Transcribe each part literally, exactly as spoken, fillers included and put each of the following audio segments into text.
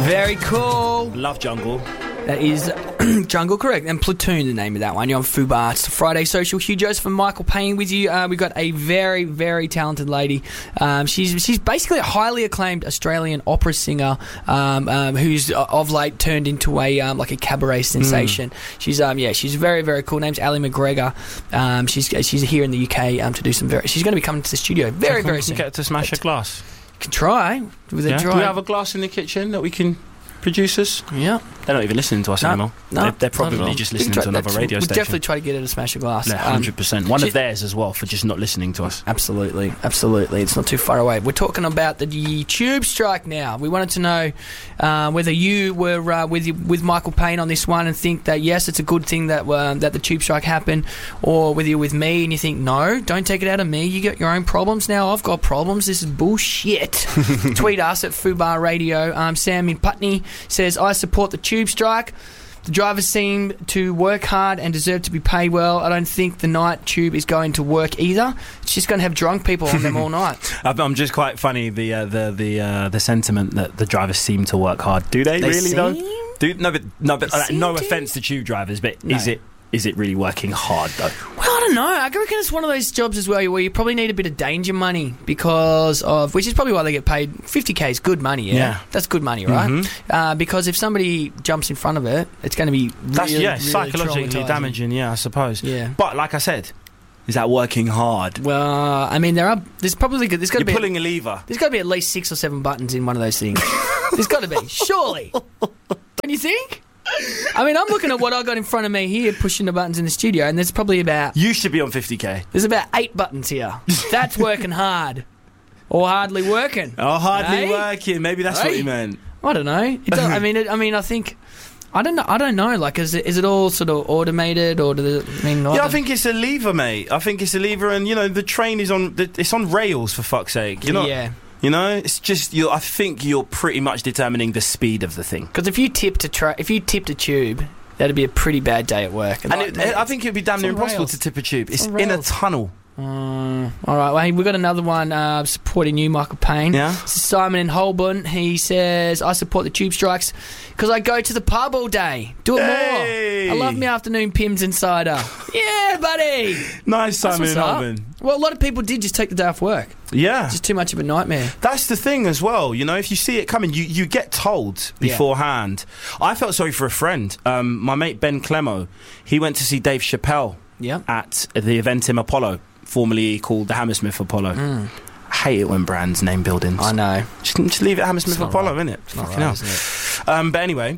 Very cool. Love Jungle. That is Jungle, correct. And Platoon, the name of that one. You're on Fubar. It's Friday Social. Hugh Joseph and Michael Payne with you. Uh, we've got a very, very talented lady. Um, she's she's basically a highly acclaimed Australian opera singer um, um, who's uh, of late turned into a um, like a cabaret sensation. Mm. She's um yeah she's very, very cool. Name's Ali McGregor. Um, she's she's here in the U K um, to do some very. She's going to be coming to the studio very, very soon. Get to smash a glass. You can try with a Yeah. dry. Do we have a glass in the kitchen that we can produce us? Yeah. They're not even listening to us No, anymore. no, they're, they're not at probably all. just We listening can to try- another that's- radio we'll station. definitely try to get her to smash a glass. Yeah, Um, one hundred percent. One she- of theirs as well for just not listening to us. Absolutely, absolutely. It's not too far away. We're talking about the tube strike now. We wanted to know uh, whether you were uh, with with Michael Payne on this one and think that yes, it's a good thing that uh, that the tube strike happened, or whether you're with me and you think no, don't take it out of me. You got your own problems now. I've got problems. This is bullshit. Tweet us at Fubar Radio. Um, Sam in Putney says I support the tube strike. The drivers seem to work hard and deserve to be paid well. I don't think the night tube is going to work either. It's just going to have drunk people on them all night. I'm just quite funny the uh, the the uh, the sentiment that the drivers seem to work hard. Do they, They really seem? though? Do no, but no, but They uh, no seem to. offense to tube drivers, but No. is it is it really working hard though? Well, I don't know. I reckon it's one of those jobs as well where you probably need a bit of danger money because of, which is probably why they get paid. fifty K is good money, yeah? Yeah. That's good money, right? Mhm. Uh, because if somebody jumps in front of it, it's going to be really, That's yeah, really psychologically traumatising. damaging. Yeah, I suppose. Yeah. But like I said, is that working hard? Well, I mean, there are. There's probably there's got to You're be pulling a lever. there's got to be at least six or seven buttons in one of those things. There's got to be, surely. Don't you think? I mean, I'm looking at what I got in front of me here, pushing the buttons in the studio, and there's probably about You should be on fifty K. there's about eight buttons here. That's working hard, or hardly working. Oh, hardly Hey? working. Maybe that's what Hey? you meant. I don't know. It does, I mean, it, I mean, I think. I don't know. I don't know. Like, is it, is it all sort of automated, or do the, I mean? Yeah, I don't- think it's a lever, mate. I think it's a lever, and you know the train is on. the- It's on rails for fuck's sake. You know. Yeah. You know, it's just you. I think you're pretty much determining the speed of the thing. Because if you tipped a tra- if you tipped a tube, that'd be a pretty bad day at work. And like, it, I think it'd be damn it's near on impossible rails. to tip a tube. It's on in a rails. tunnel. Uh, all right, well, hey, we've got another one uh, supporting you, Michael Payne. Yeah. This is Simon in Holborn. He says, I support the tube strikes because I go to the pub all day. Do it Hey! more. I love my afternoon Pimm's and cider. Yeah, buddy. Nice, That's Simon what's in up. Holborn. Well, a lot of people did just take the day off work. Yeah. Just too much of a nightmare. That's the thing as well, you know, if you see it coming, you, you get told Yeah. beforehand. I felt sorry for a friend. Um, my mate Ben Clemo, he went to see Dave Chappelle Yeah. at the event in Apollo, formerly called the Hammersmith Apollo. Mm. I hate it when brands name buildings. I know. Just, just leave it Hammersmith It's not Apollo, right. innit? It's not Fucking right, hell. isn't it? Um, but anyway,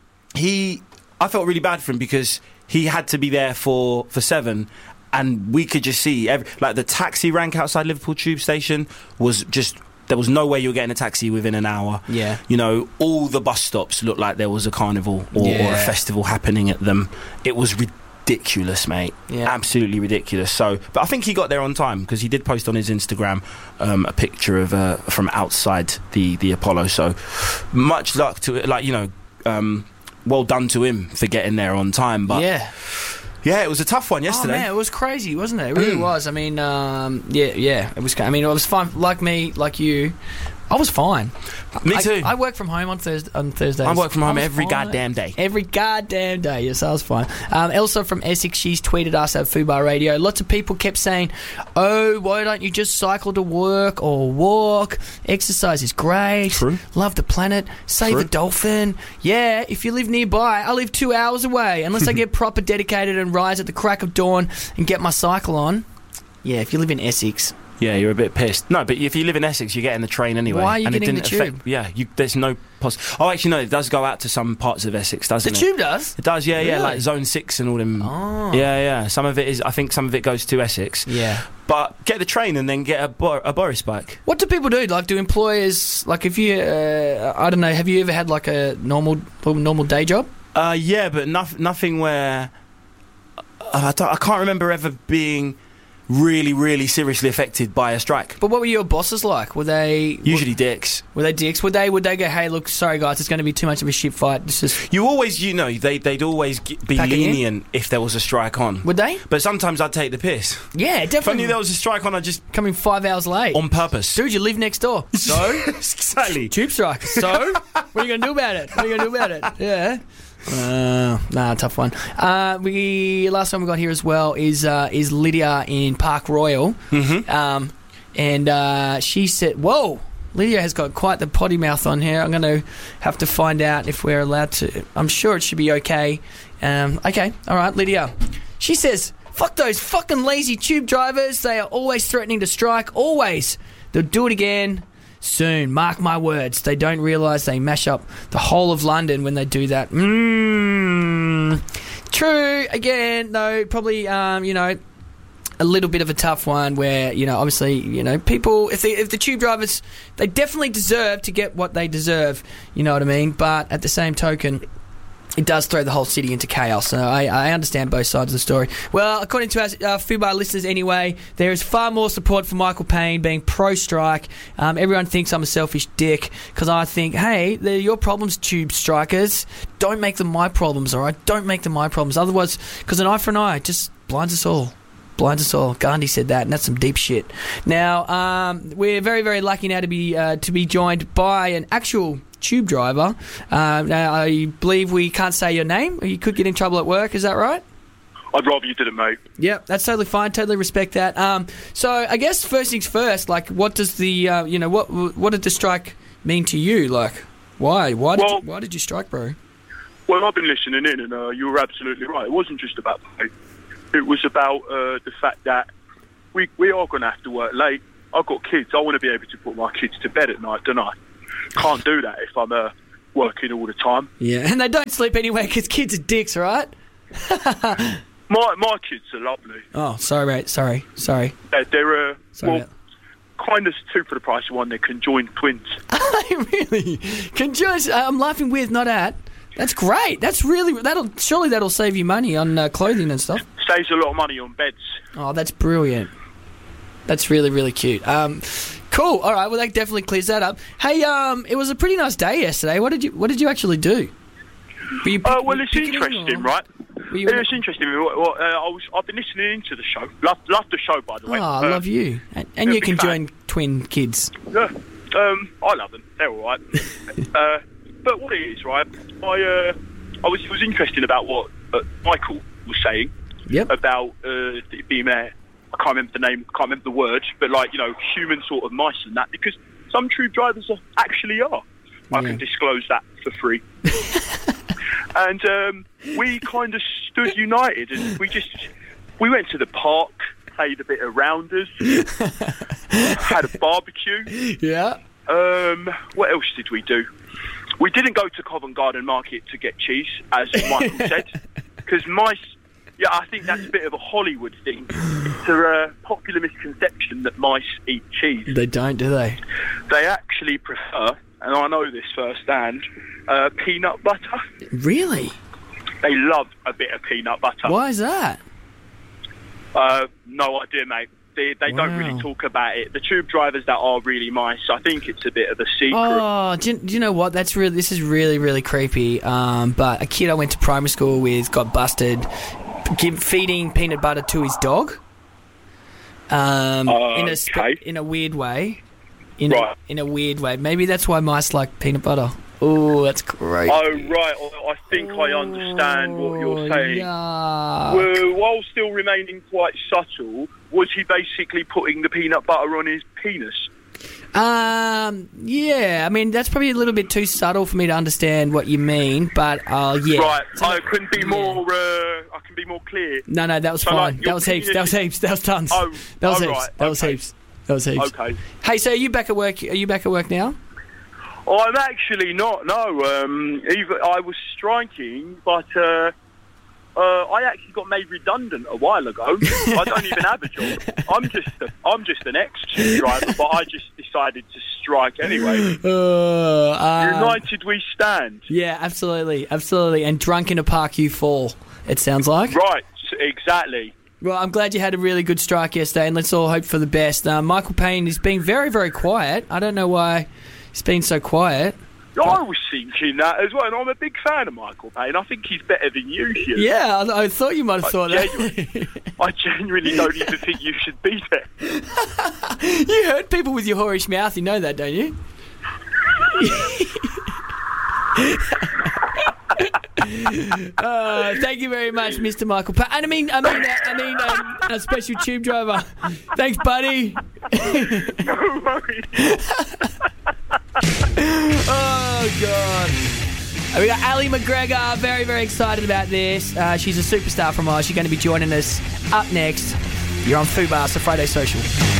he, I felt really bad for him because he had to be there for, for seven, and we could just see every, like the taxi rank outside Liverpool Tube Station was just. There was no way you were getting a taxi within an hour. Yeah. You know, all the bus stops looked like there was a carnival or, or a Yeah. festival happening at them. It was ridiculous, mate. Yeah. Absolutely ridiculous. So, but I think he got there on time because he did post on his Instagram um, a picture of uh, from outside the the Apollo. So, much luck to it. Like, you know, um, well done to him for getting there on time. But Yeah. yeah, it was a tough one Oh yesterday. man, it was crazy, wasn't it? It really Mm. was. I mean, um, yeah, yeah, it was. I mean, it was fine. Like me, like you, I was fine. Me I, too. I work from home on Thursday. On Thursdays, I work from home was every fine. goddamn day. Every goddamn day. Yes, I was fine. Um, Elsa from Essex, she's tweeted us at Fubar Radio. Lots of people kept saying, "Oh, why don't you just cycle to work or walk? Exercise is great. True. Love the planet. Save True. a dolphin. Yeah, if you live nearby, I live two hours away. Unless I get proper dedicated and rise at the crack of dawn and get my cycle on. Yeah, if you live in Essex." Yeah, you're a bit pissed. No, but if you live in Essex, you're getting the train anyway. Why are you and it getting didn't the affect- tube? Yeah, you, there's no poss. Oh, actually, no, it does go out to some parts of Essex, The doesn't it? tube does? It does, yeah, yeah, Really? like Zone Six and all them. Oh. Yeah, yeah. Some of it is. I think some of it goes to Essex. Yeah. But get the train and then get a, Bor- a Boris bike. What do people do? Like, do employers, like, if you, uh, I don't know, have you ever had, like, a normal normal day job? Uh, yeah, but noth- nothing where. Uh, I, don't, I can't remember ever being really, really seriously affected by a strike. But what were your bosses like? Were they Usually dicks. Were they dicks? Would they would they go, hey, look, sorry guys, it's going to be too much of a shit fight. This is You always, you know, they, they'd always g- be Pack it in? lenient if there was a strike on. would they? But sometimes I'd take the piss. Yeah, If I definitely. knew there was a strike on, I'd just Coming five hours late. on purpose. Dude, you live next door. So exactly. tube strike. So What are you going to do about it? What are you going to do about it? Yeah. Uh, nah, tough one. Uh, we last time we got here as well is uh, is Lydia in Park Royal, Mm-hmm. um, and uh, she said, "Whoa, Lydia has got quite the potty mouth on here. I'm going to have to find out if we're allowed to. I'm sure it should be okay. Um, okay, all right, Lydia. She says, "Fuck those fucking lazy tube drivers. They are always threatening to strike. Always. They'll do it again." Soon, mark my words. They don't realise they mash up the whole of London when they do that. Mmm. True. Again, though, probably, um, you know, a little bit of a tough one where, you know, obviously, you know, people, if, they, if the tube drivers, they definitely deserve to get what they deserve, you know what I mean? But at the same token, it does throw the whole city into chaos. So I, I understand both sides of the story. Well, according to our uh, Fubar listeners anyway, there is far more support for Michael Payne being pro-strike. Um, everyone thinks I'm a selfish dick because I think, hey, they're your problems, tube strikers. Don't make them my problems, all right? Don't make them my problems. Otherwise, because an eye for an eye just blinds us all. Blinds us all. Gandhi said that, and that's some deep shit. Now, um, we're very, very lucky now to be uh, to be joined by an actual tube driver. Uh, now, I believe we can't say your name. You could get in trouble at work. Is that right? I'd rather you didn't, mate. Yep, that's totally fine. Totally respect that. Um, so, I guess first things first. Like, what does the uh, you know what what did the strike mean to you? Like, why why did Well, you, why did you strike, bro? Well, I've been listening in, and uh, you were absolutely right. It wasn't just about pay. It was about uh, the fact that we we are going to have to work late. I've got kids. I want to be able to put my kids to bed at night, don't I? Can't do that if I'm uh, working all the time. Yeah, and they don't sleep anyway because kids are dicks, right? My my kids are lovely. Oh, sorry, mate. Sorry, sorry. They're, they're uh, Sorry well, about- kind of two for the price of one. They're conjoined twins. Really? Can just I'm laughing with, not at. That's great. That's really that'll surely that'll save you money on uh, clothing and stuff. Saves a lot of money on beds. Oh, that's brilliant. That's really really cute. Um, cool. All right. Well, that definitely clears that up. Hey, um, it was a pretty nice day yesterday. What did you What did you actually do? Were you Uh, pick- well, it's picketing interesting, or- right? Were you- It's interesting. Well, uh, I was, I've been listening into the show. Love, love the show, by the Oh, way. I Uh, love you. And, and yeah, you big can fan. join twin kids. Yeah, um, I love them. They're all right. uh, but what it is, right? I, uh, I was, it was interesting about what uh, Michael was saying Yep. about uh, it being there. I can't remember the name, can't remember the word, but like you know, human sort of mice and that. Because some tube drivers are, actually are. I Yeah. can disclose that for free. And um, we kind of stood united, and we just we went to the park, played a bit of rounders, had a barbecue. Yeah. Um, what else did we do? We didn't go to Covent Garden Market to get cheese, as Michael said, because mice. Yeah, I think that's a bit of a Hollywood thing. It's a uh, popular misconception that mice eat cheese. They don't, do they? They actually prefer, and I know this firsthand, uh, peanut butter. Really? They love a bit of peanut butter. Why is that? Uh, no idea, mate. They, they don't Wow. really talk about it. The tube drivers that are really mice, I think it's a bit of a secret. Oh, do you, do you know what? That's really. This is really, really creepy. Um, but a kid I went to primary school with got busted give, feeding peanut butter to his dog. Um, in a spe- Okay. in a weird way. In Right. a, in a weird way. Maybe that's why mice like peanut butter. Oh, that's great. Oh, right. I think I understand what you're saying. Yuck. Well, while still remaining quite subtle, was he basically putting the peanut butter on his penis? Um, yeah, I mean, that's probably a little bit too subtle for me to understand what you mean, but, uh, yeah. Right. So- I couldn't be more. Uh, I can be more clear. No, no, that was So, fine. like, that your was heaps. That was penis- heaps. That was tons. Oh, that was oh, heaps. right, That was okay. heaps. That was heaps. Okay. Hey, so are you back at work? Are you back at work now? Oh, I'm actually not. No. Um, either I was striking, but uh, uh, I actually got made redundant a while ago. I don't even have a job. I'm just a, I'm just an ex-tube driver, but I just decided to strike anyway. Uh, uh, United we stand. Yeah, absolutely, absolutely. And drunk in a park, you fall. It sounds like. Right. Exactly. Well, I'm glad you had a really good strike yesterday, and let's all hope for the best. Uh, Michael Payne is being very, very quiet. I don't know why he's been so quiet. I was thinking that as well, and I'm a big fan of Michael Payne. I think he's better than you, Hugh. Yeah, I, I thought you might have I thought that. genuinely, I genuinely don't even think you should be there. You hurt people with your whorish mouth, you know that, don't you? uh, thank you very much, Mister Michael Pa- and I mean, I mean, uh, I mean, um, our special tube driver. Thanks, buddy. No worries. Oh God. Uh, We got Ali McGregor, very, very excited about this. Uh, she's a superstar from Oz. She's going to be joining us up next. You're on Fubar, so Friday Social.